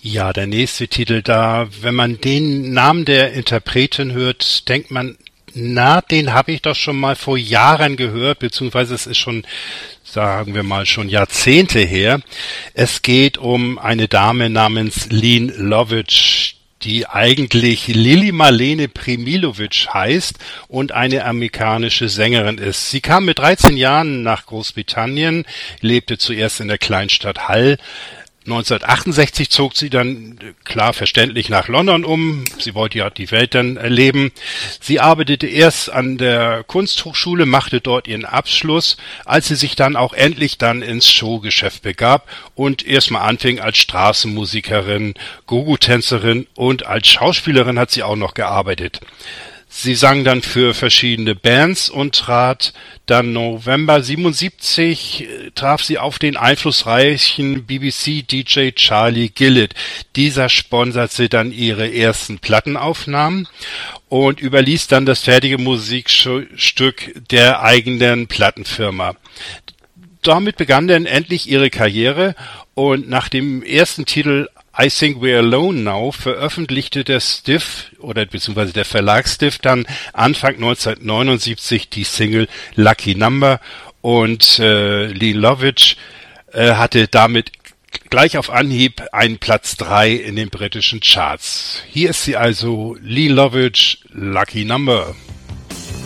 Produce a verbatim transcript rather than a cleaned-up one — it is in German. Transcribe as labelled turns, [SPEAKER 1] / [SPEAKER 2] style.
[SPEAKER 1] Ja, der nächste Titel da, wenn man den Namen der Interpretin hört, denkt man, na, den habe ich doch schon mal vor Jahren gehört, beziehungsweise es ist schon, sagen wir mal, schon Jahrzehnte her. Es geht um eine Dame namens Lene Lovitch, die eigentlich Lili Marlene Premilovic heißt und eine amerikanische Sängerin ist. Sie kam mit dreizehn Jahren nach Großbritannien, lebte zuerst in der Kleinstadt Hull. neunzehnhundertachtundsechzig zog sie dann, klar verständlich, nach London um. Sie wollte ja die Welt dann erleben. Sie arbeitete erst an der Kunsthochschule, machte dort ihren Abschluss, als sie sich dann auch endlich dann ins Showgeschäft begab und erstmal anfing als Straßenmusikerin, Gogo-Tänzerin und als Schauspielerin hat sie auch noch gearbeitet. Sie sang dann für verschiedene Bands und trat dann November siebenundsiebzig, traf sie auf den einflussreichen B B C-D J Charlie Gillett. Dieser sponserte dann ihre ersten Plattenaufnahmen und überließ dann das fertige Musikstück der eigenen Plattenfirma. Damit begann dann endlich ihre Karriere und nach dem ersten Titel I Think We're Alone Now veröffentlichte der Stiff oder beziehungsweise der Verlag Stiff dann Anfang neunzehnhundertneunundsiebzig die Single Lucky Number und äh, Lene Lovitch äh, hatte damit gleich auf Anhieb einen Platz drei in den britischen Charts. Hier ist sie also, Lene Lovitch, Lucky Number.